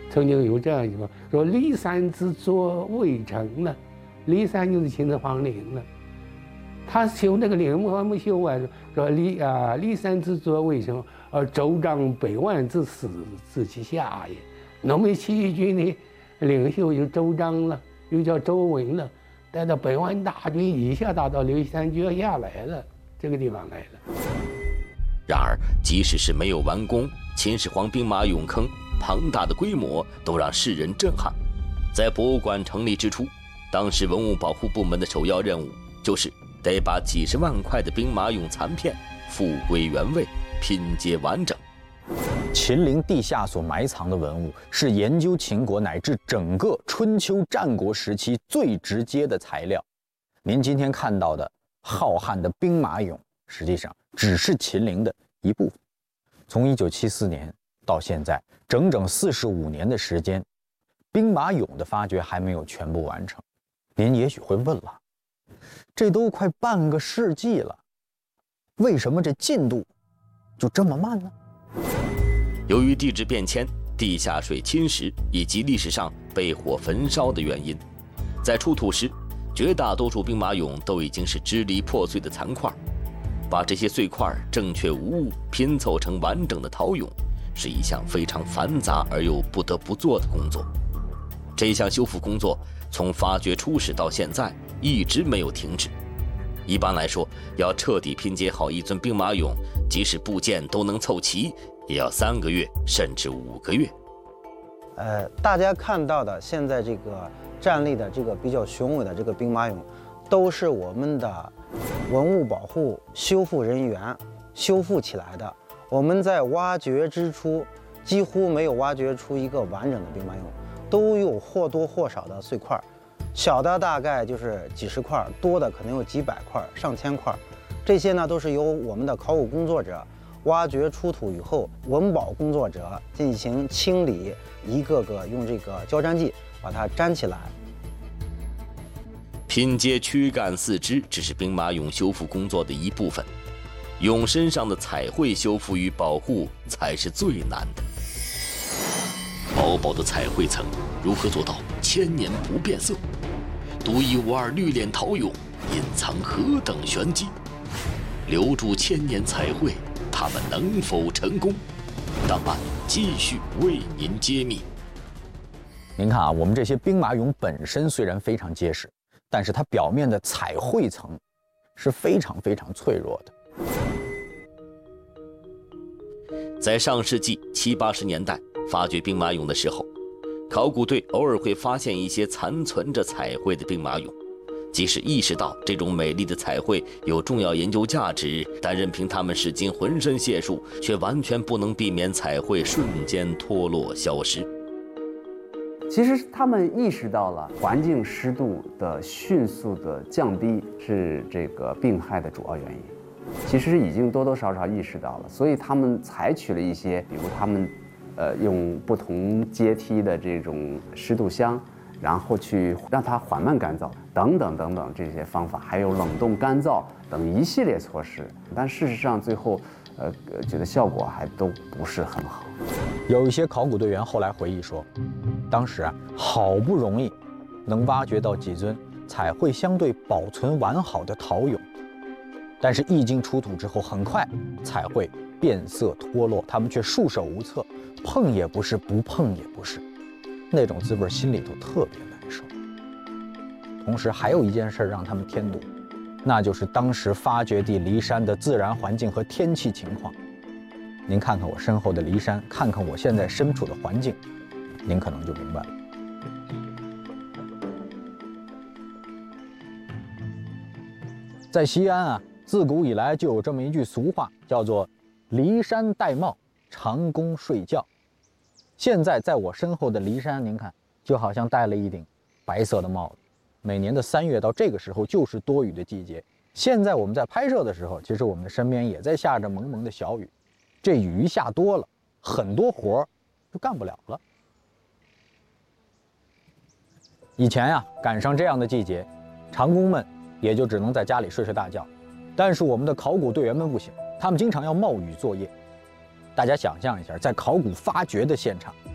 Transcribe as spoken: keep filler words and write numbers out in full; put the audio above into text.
曾经有这样一句话说：“骊山之作未成呢。”骊山就是秦始皇陵了。他修那个陵还没修完，说骊啊骊山之作未成，而周章百万之死自其下也。那么起义军的领袖就周章了，又叫周文了，带着百万大军一下打到骊山就要下来了，这个地方来了。 然而，即使是没有完工，秦始皇兵马俑坑庞大的规模都让世人震撼。在博物馆成立之初，当时文物保护部门的首要任务就是得把几十万块的兵马俑残片复归原位，拼接完整。 秦陵地下所埋藏的文物，是研究秦国乃至整个春秋战国时期最直接的材料。您今天看到的浩瀚的兵马俑，实际上只是秦陵的一部分。从一九七四年到现在，整整四十五年的时间，兵马俑的发掘还没有全部完成。您也许会问了，这都快半个世纪了，为什么这进度就这么慢呢？ 由于地质变迁、地下水侵蚀以及历史上被火焚烧的原因，在出土时，绝大多数兵马俑都已经是支离破碎的残块。把这些碎块正确无误拼凑成完整的陶俑，是一项非常繁杂而又不得不做的工作。这项修复工作从发掘初始到现在一直没有停止。一般来说，要彻底拼接好一尊兵马俑，即使部件都能凑齐，也要三个月甚至五个月。 呃，大家看到的现在这个站立的这个比较雄伟的这个兵马俑，都是我们的文物保护修复人员修复起来的。我们在挖掘之初，几乎没有挖掘出一个完整的兵马俑，都有或多或少的碎块，小的大概就是几十块，多的可能有几百块、上千块。这些呢，都是由我们的考古工作者挖掘出土以后，文保工作者进行清理，一个个用这个胶粘剂把它粘起来。 拼接躯干四肢只是兵马俑修复工作的一部分，俑身上的彩绘修复与保护才是最难的。薄薄的彩绘层如何做到千年不变色？独一无二绿脸陶俑隐藏何等玄机？留住千年彩绘，他们能否成功？档案继续为您揭秘。 您看啊，我们这些兵马俑本身虽然非常结实，但是它表面的彩绘层是非常非常脆弱的。 在上世纪七八十年代发掘兵马俑的时候，考古队偶尔会发现一些残存着彩绘的兵马俑。即使意识到这种美丽的彩绘有重要研究价值，但任凭他们使尽浑身解数，却完全不能避免彩绘瞬间脱落消失。 其实他们意识到了环境湿度的迅速的降低是这个病害的主要原因，其实已经多多少少意识到了，所以他们采取了一些，比如他们，呃，用不同阶梯的这种湿度箱，然后去让它缓慢干燥，等等等等这些方法，还有冷冻干燥等一系列措施，但事实上最后，呃，觉得效果还都不是很好。 有一些考古队员后来回忆说，当时啊，好不容易能挖掘到几尊彩绘相对保存完好的陶俑，但是一经出土之后，很快彩绘变色脱落，他们却束手无策，碰也不是，不碰也不是，那种滋味心里头特别难受。同时还有一件事让他们添堵，那就是当时发掘地骊山的自然环境和天气情况。您看看我身后的骊山，看看我现在身处的环境，您可能就明白了。在西安啊，自古以来就有这么一句俗话，叫做骊山戴帽，长工睡觉。现在在我身后的骊山，您看就好像戴了一顶白色的帽子。每年的三月到这个时候就是多雨的季节，现在我们在拍摄的时候，其实我们的身边也在下着蒙蒙的小雨。这雨一下多了，很多活就干不了了。以前呀、啊，赶上这样的季节，长工们也就只能在家里睡睡大觉。但是我们的考古队员们不行，他们经常要冒雨作业。大家想象一下，在考古发掘的现场，